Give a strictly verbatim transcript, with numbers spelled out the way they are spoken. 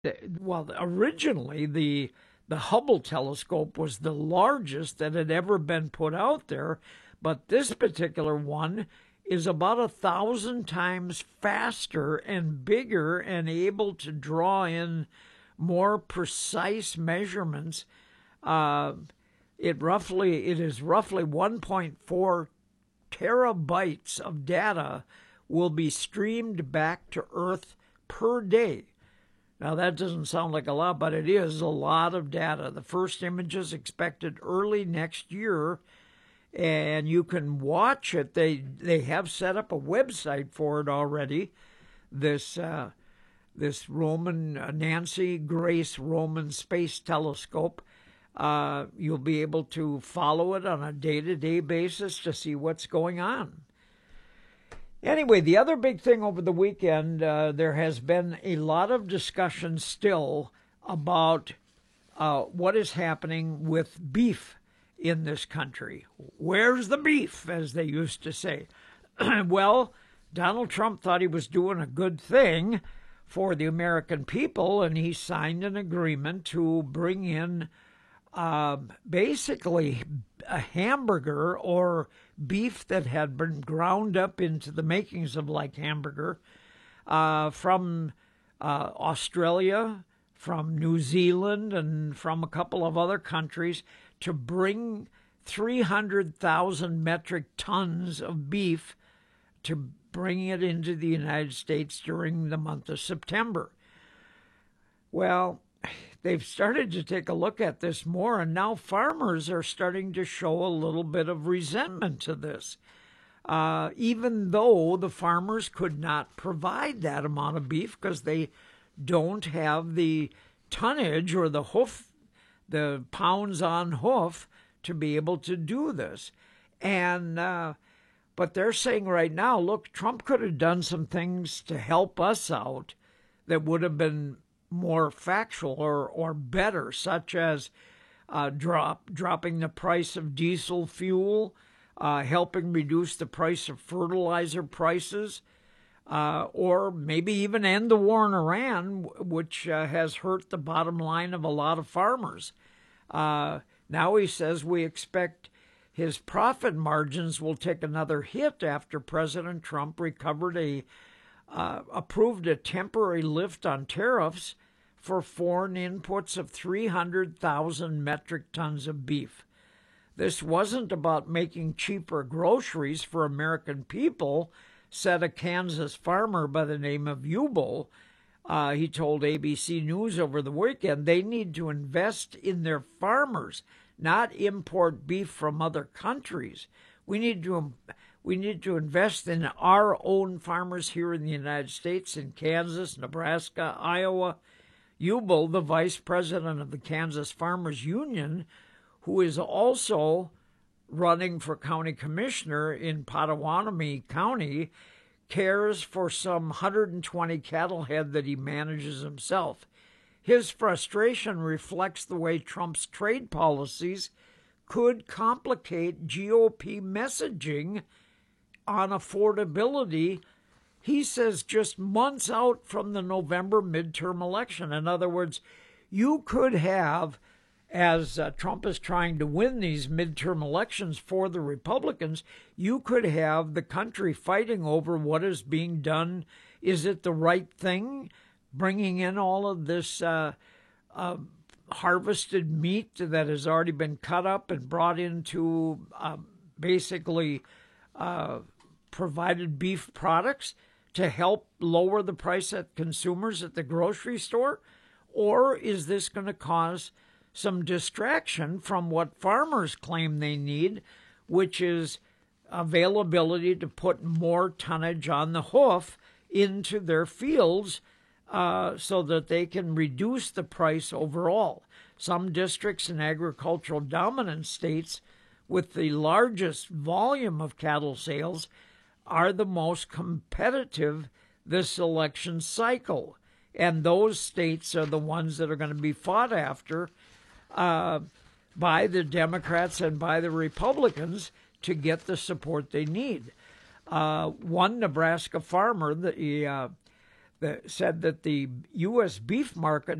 Well, originally the the Hubble telescope was the largest that had ever been put out there, but this particular one is about a thousand times faster and bigger and able to draw in more precise measurements. Uh, it roughly it is roughly one point four terabytes of data will be streamed back to Earth per day. Now, that doesn't sound like a lot, but it is a lot of data. The first image is expected early next year, and you can watch it. They they have set up a website for it already. This uh, this Roman uh, Nancy Grace Roman Space Telescope. Uh, you'll be able to follow it on a day-to-day basis to see what's going on. Anyway, the other big thing over the weekend, uh, there has been a lot of discussion still about uh, what is happening with beef in this country. Where's the beef, as they used to say? Well, Donald Trump thought he was doing a good thing for the American people, and he signed an agreement to bring in uh, basically a hamburger or beef that had been ground up into the makings of like hamburger uh, from uh, Australia, from New Zealand, and from a couple of other countries to bring three hundred thousand metric tons of beef to bring it into the United States during the month of September. Well, they've started to take a look at this more, and now farmers are starting to show a little bit of resentment to this. Uh, even though the farmers could not provide that amount of beef because they don't have the tonnage or the hoof, the pounds on hoof to be able to do this. And uh, but they're saying right now, look, Trump could have done some things to help us out that would have been more factual or, or better, such as uh, drop dropping the price of diesel fuel, uh, helping reduce the price of fertilizer prices, uh, or maybe even end the war in Iran, which uh, has hurt the bottom line of a lot of farmers. Uh, now he says we expect his profit margins will take another hit after President Trump recovered a uh, approved a temporary lift on tariffs for foreign inputs of three hundred thousand metric tons of beef. This wasn't about making cheaper groceries for American people, said a Kansas farmer by the name of Yubo. Uh, he told A B C News over the weekend they need to invest in their farmers, not import beef from other countries. We need to we need to invest in our own farmers here in the United States, in Kansas, Nebraska, Iowa. Jubal, the vice president of the Kansas Farmers Union, who is also running for county commissioner in Pottawatomie County, cares for some one hundred twenty cattle head that he manages himself. His frustration reflects the way Trump's trade policies could complicate G O P messaging on affordability. He says just months out from the November midterm election. In other words, you could have, as uh, Trump is trying to win these midterm elections for the Republicans, you could have the country fighting over what is being done. Is it the right thing? Bringing in all of this uh, uh, harvested meat that has already been cut up and brought into uh, basically uh, provided beef products to help lower the price at consumers at the grocery store? Or is this going to cause some distraction from what farmers claim they need, which is availability to put more tonnage on the hoof into their fields uh, so that they can reduce the price overall? Some districts in agricultural dominant states with the largest volume of cattle sales are the most competitive this election cycle. And those states are the ones that are going to be fought after uh, by the Democrats and by the Republicans to get the support they need. Uh, one Nebraska farmer, the, uh, that said that the U S beef market